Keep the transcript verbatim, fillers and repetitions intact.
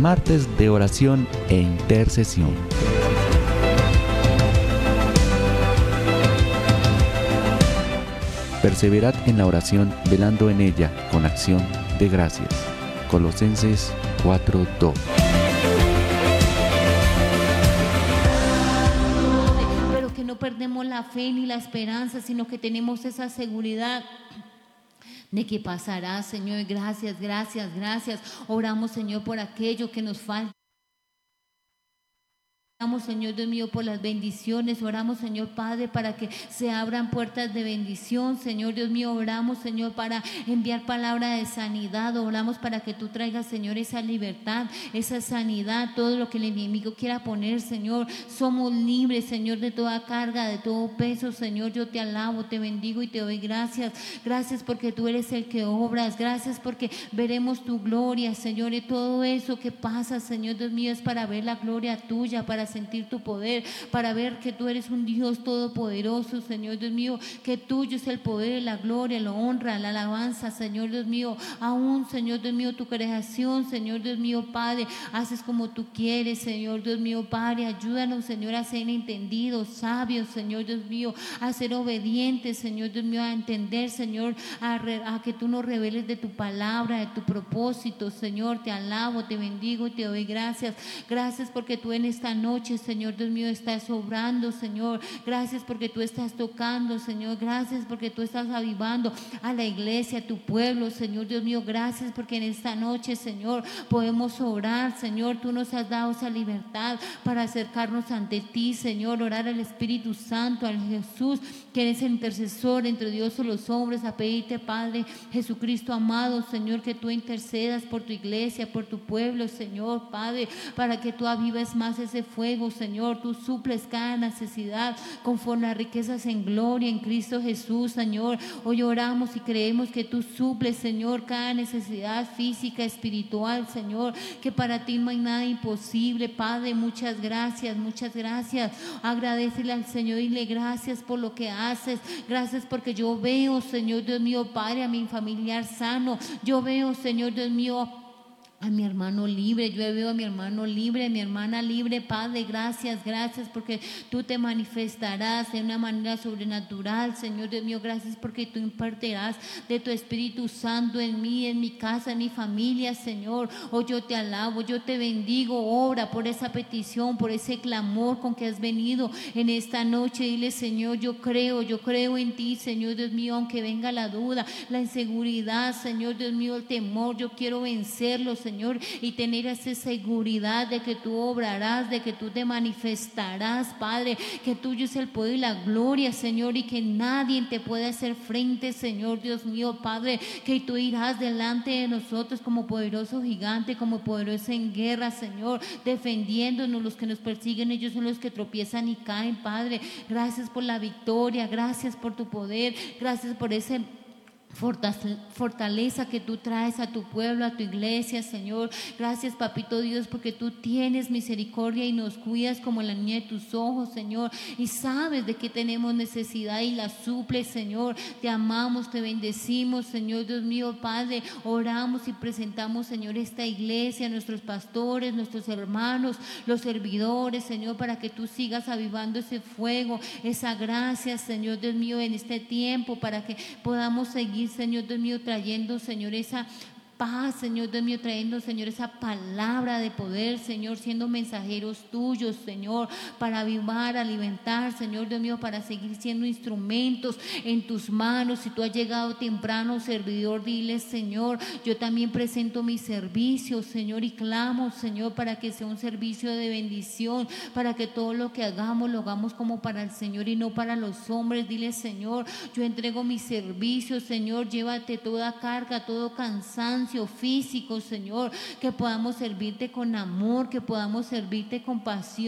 martes de oración e intercesión. Perseverad en la oración, velando en ella con acción de gracias. Colosenses cuatro dos. Pero que no perdemos la fe ni la esperanza, sino que tenemos esa seguridad de que pasará, Señor. Gracias, gracias, gracias. Oramos, Señor, por aquello que nos falta. Oramos, Señor Dios mío, por las bendiciones. Oramos, Señor Padre, para que se abran puertas de bendición. Señor Dios mío, oramos, Señor, para enviar palabra de sanidad. Oramos para que tú traigas, Señor, esa libertad, esa sanidad, todo lo que el enemigo quiera poner, Señor. Somos libres, Señor, de toda carga, de todo peso, Señor. Yo te alabo, te bendigo y te doy gracias. Gracias porque tú eres el que obras. Gracias porque veremos tu gloria, Señor. Y todo eso que pasa, Señor Dios mío, es para ver la gloria tuya, para sentir tu poder, para ver que tú eres un Dios todopoderoso, Señor Dios mío, que tuyo es el poder, la gloria, la honra, la alabanza, Señor Dios mío. Aún, Señor Dios mío, tu creación, Señor Dios mío, Padre, haces como tú quieres, Señor Dios mío, Padre. Ayúdanos, Señor, a ser entendidos, sabios, Señor Dios mío, a ser obedientes, Señor Dios mío, a entender, Señor, a, re, a que tú nos reveles de tu palabra, de tu propósito, Señor. Te alabo, te bendigo y te doy gracias. Gracias porque tú en esta noche, Señor Dios mío, estás obrando, Señor. Gracias porque tú estás tocando, Señor. Gracias porque tú estás avivando a la iglesia, a tu pueblo, Señor Dios mío. Gracias porque en esta noche, Señor, podemos orar, Señor. Tú nos has dado esa libertad para acercarnos ante ti, Señor. Orar al Espíritu Santo, al Jesús, que eres el intercesor entre Dios y los hombres. A pedirte, Padre Jesucristo amado, Señor, que tú intercedas por tu iglesia, por tu pueblo, Señor, Padre, para que tú avives más ese fuego, Señor. Tú suples cada necesidad conforme a riquezas en gloria en Cristo Jesús, Señor. Hoy oramos y creemos que tú suples, Señor, cada necesidad física, espiritual, Señor, que para ti no hay nada imposible, Padre. Muchas gracias, muchas gracias. Agradecele al Señor y dile gracias por lo que haces. Gracias porque yo veo, Señor Dios mío, Padre, a mi familiar sano. Yo veo, Señor Dios mío, a mi hermano libre. Yo veo a mi hermano libre, a mi hermana libre, Padre. Gracias, gracias porque tú te manifestarás de una manera sobrenatural, Señor Dios mío. Gracias porque tú impartirás de tu Espíritu Santo en mí, en mi casa, en mi familia, Señor. Oh, yo te alabo, yo te bendigo. Ora por esa petición, por ese clamor con que has venido en esta noche. Dile, Señor, yo creo, yo creo en ti, Señor Dios mío, aunque venga la duda, la inseguridad, Señor Dios mío, el temor, yo quiero vencerlo, Señor. Señor, y tener esa seguridad de que tú obrarás, de que tú te manifestarás, Padre, que tuyo es el poder y la gloria, Señor, y que nadie te puede hacer frente, Señor Dios mío, Padre, que tú irás delante de nosotros como poderoso gigante, como poderoso en guerra, Señor, defendiéndonos. Los que nos persiguen, ellos son los que tropiezan y caen, Padre. Gracias por la victoria, gracias por tu poder, gracias por ese fortaleza que tú traes a tu pueblo, a tu iglesia, Señor. Gracias, Papito Dios, porque tú tienes misericordia y nos cuidas como la niña de tus ojos, Señor, y sabes de qué tenemos necesidad y la suples, Señor. Te amamos, te bendecimos, Señor Dios mío, Padre. Oramos y presentamos, Señor, esta iglesia, nuestros pastores, nuestros hermanos, los servidores, Señor, para que tú sigas avivando ese fuego, esa gracia, Señor Dios mío, en este tiempo, para que podamos seguir, Señor Dios mío, trayendo, Señor, esa paz, Señor Dios mío, trayendo, Señor, esa palabra de poder, Señor, siendo mensajeros tuyos, Señor, para avivar, alimentar, Señor Dios mío, para seguir siendo instrumentos en tus manos. Si tú has llegado temprano, servidor, dile, Señor, yo también presento mi servicio, Señor, y clamo, Señor, para que sea un servicio de bendición, para que todo lo que hagamos, lo hagamos como para el Señor y no para los hombres. Dile, Señor, yo entrego mi servicio, Señor, llévate toda carga, todo cansancio físico, Señor, que podamos servirte con amor, que podamos servirte con pasión.